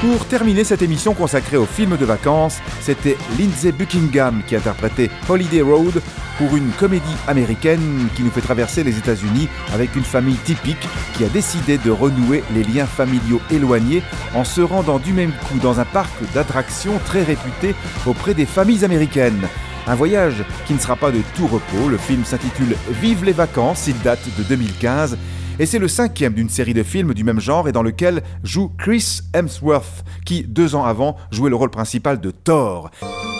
Pour terminer cette émission consacrée aux films de vacances, c'était Lindsay Buckingham qui interprétait Holiday Road pour une comédie américaine qui nous fait traverser les États-Unis avec une famille typique qui a décidé de renouer les liens familiaux éloignés en se rendant du même coup dans un parc d'attractions très réputé auprès des familles américaines. Un voyage qui ne sera pas de tout repos. Le film s'intitule Vive les vacances, il date de 2015 et c'est le 5e d'une série de films du même genre et dans lequel joue Chris Hemsworth qui, 2 ans avant, jouait le rôle principal de Thor.